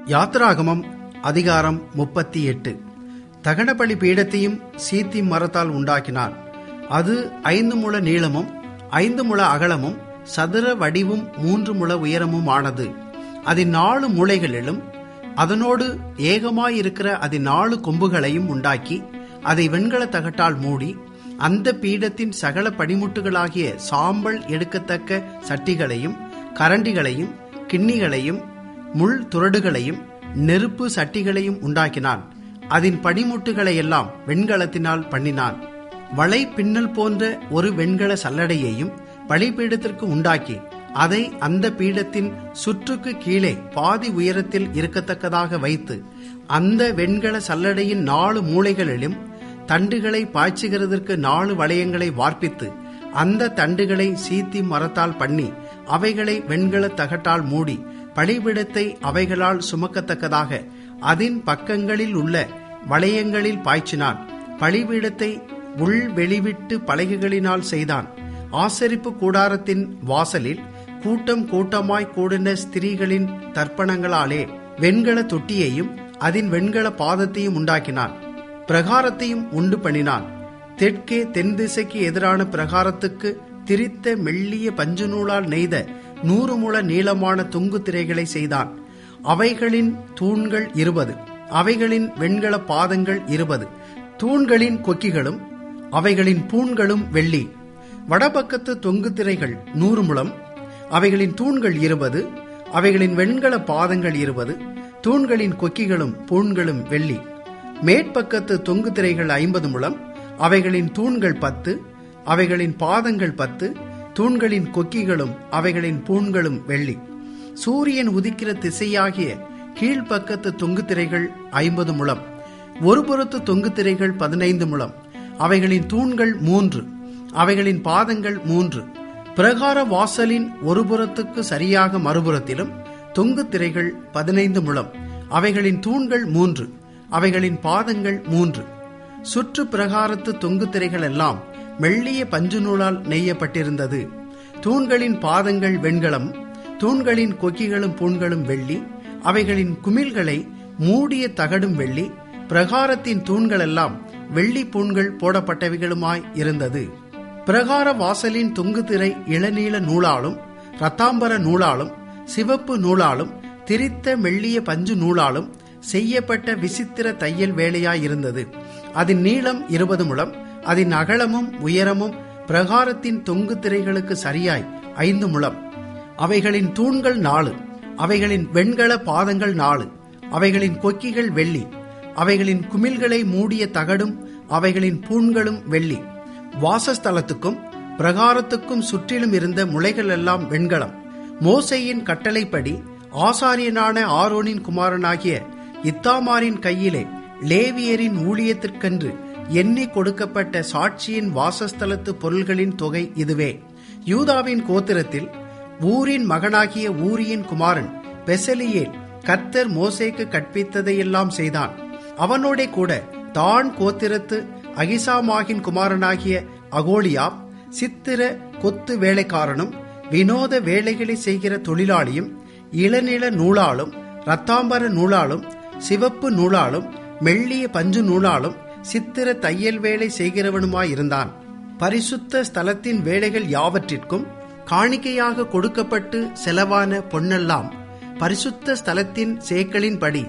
யாத்திராகமம் அதிகாரம் 38. தகனபலி பீடத்தையும் சீத்திம் மரத்தால் உண்டாக்கினார். அது 5 முழ நீளமும் 5 முழ அகலமும் சதுர வடிவும் 3 முழ உயரமும் ஆனது. அதன் 4 மூலைகளிலும் அதனோடு ஏகமாயிருக்கிற அதன் 4 கொம்புகளையும் உண்டாக்கி அதை வெண்கல தகட்டால் மூடி, அந்த பீடத்தின் சகல படிமுட்டுகளாகிய சாம்பல் எடுக்கத்தக்க சட்டிகளையும் கரண்டிகளையும் கிண்ணிகளையும் முள் துறடுகளையும் நெருப்பு சட்டிகளையும் உண்டாக்கினான். அதன் படிமுட்டுகளை எல்லாம் வெண்கலத்தினால் பண்ணினான். வளை பின்னல் போன்ற ஒரு வெண்கல சல்லடையையும் பலிபீடத்திற்கு உண்டாக்கி அதை அந்த பீடத்தின் சுற்றுக்கு கீழே பாதி உயரத்தில் இருக்கத்தக்கதாக வைத்து, அந்த வெண்கல சல்லடையின் 4 மூலைகளிலும் தண்டுகளை பாய்ச்சுகிறதற்கு 4 வளையங்களை வார்ப்பித்து, அந்த தண்டுகளை சீத்தி மரத்தால் பண்ணி அவைகளை வெண்கல தகட்டால் மூடி பலிபீடத்தை அவைகளால் சுமக்கத்தக்கதாக அதன் பக்கங்களில் உள்ள வளையங்களில் பாய்ச்சினான். பலிபீடத்தை உள் வெளிவிட்டு பலகைகளினால் செய்தான். ஆசரிப்பு கூடாரத்தின் வாசலில் கூட்டம் கூட்டமாய் கூடின ஸ்திரீகளின் தர்ப்பணங்களாலே வெண்கல தொட்டியையும் அதன் வெண்கல பாதத்தையும் உண்டாக்கினான். பிரகாரத்தையும் உண்டு பண்ணினான். தெற்கே தென் திசைக்கு எதிரான பிரகாரத்துக்கு திரித்த மெல்லிய பஞ்சு நூலால் நெய்த 100 முழ நீளமான தொங்கு திரைகளை செய்தான். அவைகளின் தூண்கள் 20, அவைகளின் வெண்கல பாதங்கள் 20, தூண்களின் கொக்கிகளும் அவைகளின் பூண்களும் வெள்ளி. வடபக்கத்து தொங்கு திரைகள் 100 முழம், அவைகளின் தூண்கள் 20, அவைகளின் வெண்கல பாதங்கள் 20, தூண்களின் கொக்கிகளும் பூண்களும் வெள்ளி. மேற்பக்கத்து தொங்கு திரைகள் 50 முழம், அவைகளின் தூண்கள் 10, அவைகளின் பாதங்கள் 10, தூண்களின் கொக்கிகளும் அவைகளின் பூண்களும் வெள்ளி. சூரியன் உதிக்கிற திசையாகிய கீழ்ப்பக்கத்து தொங்கு திரைகள் 50 முழம், ஒரு புறத்து தொங்கு திரைகள் 15 முழம், அவைகளின் தூண்கள் 3, அவைகளின் பாதங்கள் 3. பிரகார வாசலின் ஒரு புறத்துக்கு சரியாக மறுபுறத்திலும் தொங்கு திரைகள் 15 முழம், அவைகளின் தூண்கள் 3, அவைகளின் பாதங்கள் 3. சுற்று பிரகாரத்து தொங்கு திரைகள் எல்லாம் மெல்லிய பஞ்சு நூலால் நெய்யப்பட்டிருந்தது. தூண்களின் பாதங்கள் வெண்கலம், தூண்களின் கொக்கிகளும் பூண்களும் வெள்ளி, அவைகளின் குமிழ்களை மூடிய தகடும் வெள்ளி. பிரகாரத்தின் தூண்கள் எல்லாம் வெள்ளி பூண்கள் போடப்பட்டவைகளுமாய் இருந்தது. பிரகார வாசலின் தொங்கு திரை இளநீல நூலாலும் இரத்தாம்பர நூலாலும் சிவப்பு நூலாலும் திரித்த மெல்லிய பஞ்சு நூலாலும் செய்யப்பட்ட விசித்திர தையல் வேலையாயிருந்தது. அதன் நீளம் 20 முழம், அதன் அகலமும் உயரமும் பிரகாரத்தின் தொங்கு திரைகளுக்கு சரியாய் 5 முழம். அவைகளின் தூண்கள் 4, அவைகளின் வெண்கல பாதங்கள் 4, அவைகளின் கொக்கிகள் வெள்ளி, அவைகளின் குமிழ்களை மூடிய தகடும் அவைகளின் பூண்களும் வெள்ளி. வாசஸ்தலத்துக்கும் பிரகாரத்துக்கும் சுற்றிலும் இருந்த முளைகள் எல்லாம் வெண்கலம். மோசேயின் கட்டளைப்படி ஆசாரியனான ஆரோனின் குமாரனாகிய இத்தாமாரின் கையிலே லேவியரின் ஊழியத்திற்கென்று எண்ணி கொடுக்கப்பட்ட சாட்சியின் வாசஸ்தலத்து பொருள்களின் தொகை இதுவே. யூதாவின் கோத்திரத்தில் ஊரின் மகனாகிய ஊரியின் குமாரன் பெசலியேல் கர்த்தர் மோசேக்கு கற்பித்ததையெல்லாம் செய்தான். அவனோட கூட தான் கோத்திரத்து அகிசாமாகின் குமாரனாகிய அகோலியாப், சித்திர கொத்து வேலைக்காரனும் வினோத வேலைகளை செய்கிற தொழிலாளியும், இளநில நூலாலும் இரத்தாம்பர நூலாலும் சிவப்பு நூலாலும் மெல்லிய பஞ்சு நூலாலும் சித்திர தையல் வேலை செய்கிறவனுமாயிருந்தான். பரிசுத்த ஸ்தலத்தின் வேலைகள் யாவற்றிற்கும் காணிக்கையாக கொடுக்கப்பட்டு செலவான பொன்னெல்லாம் பரிசுத்த ஸ்தலத்தின் சேக்களின்படி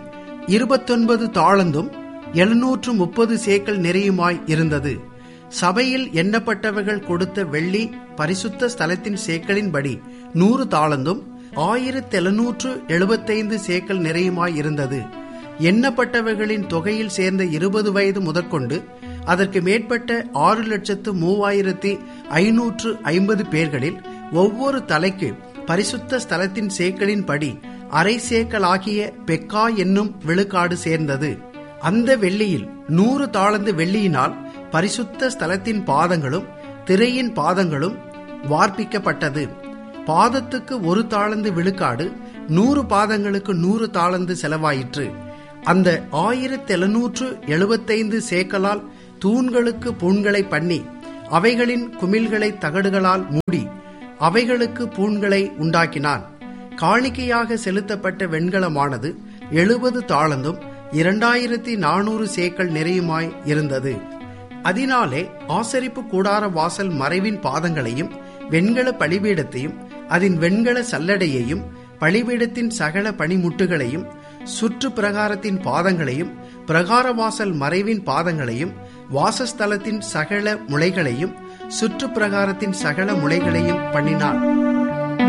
29 தாளந்தும் 730 சேக்கல் நிறையுமாய் இருந்தது. சபையில் எண்ணப்பட்டவர்கள் கொடுத்த வெள்ளி பரிசுத்த ஸ்தலத்தின் சேக்களின்படி 100 தாளந்தும் 1775 சேக்கல் நிறையுமாய் இருந்தது. எண்ணப்பட்டவர்களின் தொகையில் சேர்ந்த 20 வயது முதற்கொண்டு அதற்கு மேற்பட்ட 6,3550 பேர்களில் ஒவ்வொரு தலைக்கு பரிசுத்த ஸ்தலத்தின் சேக்களின்படி அரை சேக்கல் ஆகிய பெக்கா என்னும் விழுக்காடு சேர்ந்தது. அந்த வெள்ளியில் 100 தாளந்து வெள்ளியினால் பரிசுத்த ஸ்தலத்தின் பாதங்களும் திரையின் பாதங்களும் வார்ப்பிக்கப்பட்டது. பாதத்துக்கு 1 தாளந்து விழுக்காடு, 100 பாதங்களுக்கு 100 தாளந்து செலவாயிற்று. அந்த 1775 சேக்கலால் தூண்களுக்கு பூண்களை பண்ணி அவைகளின் குமிழ்களை தகடுகளால் மூடி அவைகளுக்கு பூண்களை உண்டாக்கினான். காணிக்கையாக செலுத்தப்பட்ட வெண்கலமானது 70 தாளந்தும் 2400 சேக்கல் நிறையுமாய் இருந்தது. அதனாலே ஆசரிப்பு கூடார வாசல் மறைவின் பாதங்களையும் வெண்கல பலிபீடத்தையும் அதன் வெண்கல சல்லடையையும் பலிபீடத்தின் சகல பணிமுட்டுகளையும் சுற்று பிரகாரத்தின் பாதங்களையும் பிரகாரவாசல் மறைவின் பாதங்களையும் வாசஸ்தலத்தின் சகல முளைகளையும் சுற்று பிரகாரத்தின் சகல முளைகளையும் பண்ணினார்.